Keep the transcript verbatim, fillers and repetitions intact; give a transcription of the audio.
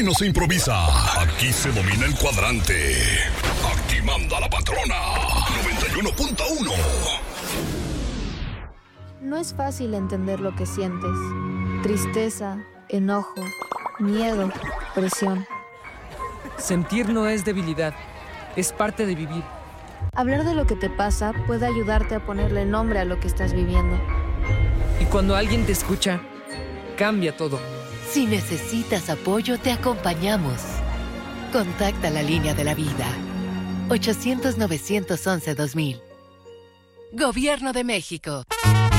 Aquí no se improvisa. Aquí se domina el cuadrante. Aquí manda la patrona. noventa y uno punto uno. No es fácil entender lo que sientes. Tristeza, enojo, miedo, presión. Sentir no es debilidad, es parte de vivir. Hablar de lo que te pasa puede ayudarte a ponerle nombre a lo que estás viviendo. Y cuando alguien te escucha, cambia todo. Si necesitas apoyo, te acompañamos. Contacta la línea de la vida. ochocientos, novecientos once, dos mil. Gobierno de México.